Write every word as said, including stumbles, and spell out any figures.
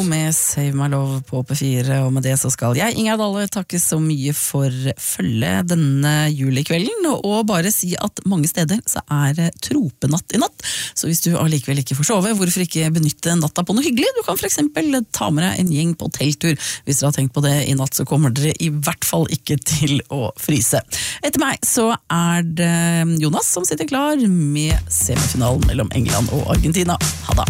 Med Save My Love på P fire, og med det så skal jeg, Ingjerd Dahle, takke så mye for følge denne julikvelden, og bare si at mange steder så er det tropenatt i natt, så hvis du allikevel ikke får sove, hvorfor ikke benytte natta på noe hyggelig? Du kan for eksempel ta med deg en gjeng på telttur. Hvis dere har tenkt på det i natt, så kommer dere i hvert fall ikke til å fryse. Etter meg så er det Jonas som sitter klar med semifinalen mellom England og Argentina. Ha det!